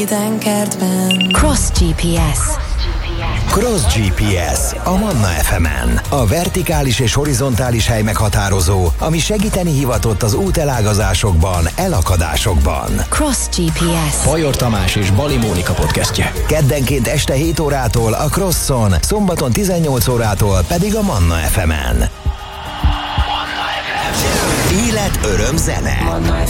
Cross GPS. Cross GPS a Manna FM-en. A vertikális és horizontális hely meghatározó, ami segíteni hivatott az útelágazásokban, elakadásokban. Cross GPS. Bajor Tamás és Bali Mónika podcastje. Keddenként este 7 órától a Crosson, szombaton 18 órától pedig a Manna FM-en. Élet, öröm, zene. Manna